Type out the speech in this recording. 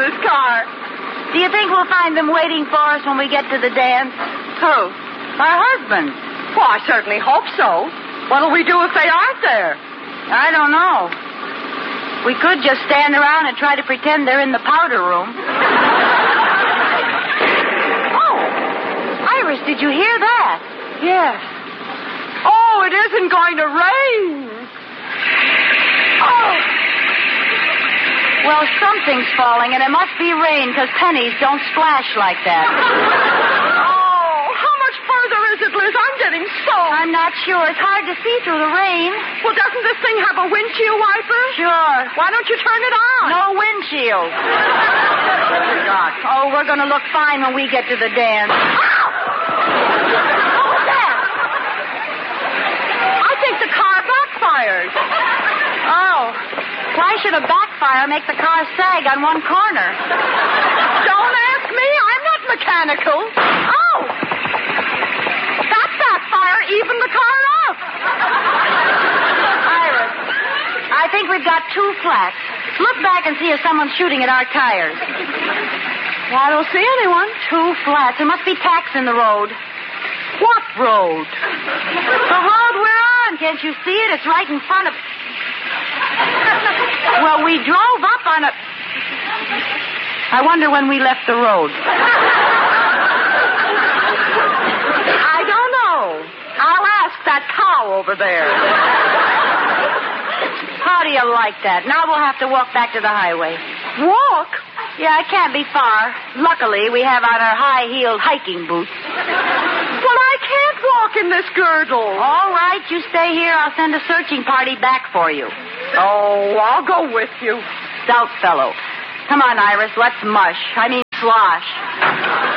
this car. Do you think we'll find them waiting for us when we get to the dance? Who? Our husbands. Well, I certainly hope so. What'll we do if they aren't there? I don't know. We could just stand around and try to pretend they're in the powder room. Oh, Iris, did you hear that? Yes. Oh, it isn't going to rain. Oh. Well, something's falling, and it must be rain, because pennies don't splash like that. Oh, how much further is it, Liz? I'm getting soaked. I'm not sure. It's hard to see through the rain. Well, doesn't this thing have a windshield wiper? Sure. Why don't you turn it on? No windshield. Oh, we're going to look fine when we get to the dance. Ow! What was that? I think the car backfired. Oh. Why should a backfire make the car sag on one corner? Don't ask me. I'm not mechanical. Oh! That backfire evened the car up. Iris, I think we've got two flats. Look back and see if someone's shooting at our tires. Well, I don't see anyone. Two flats. There must be tacks in the road. What road? The road we're on. Can't you see it? It's right in front of... Well, we drove up on a... I wonder when we left the road. I don't know. I'll ask that cow over there. How do you like that? Now we'll have to walk back to the highway. Walk? Yeah, it can't be far. Luckily, we have on our high-heeled hiking boots. Well, I can't walk in this girdle. All right, you stay here. I'll send a searching party back for you. Oh, I'll go with you. Stout fellow. Come on, Iris, let's mush. I mean, slosh.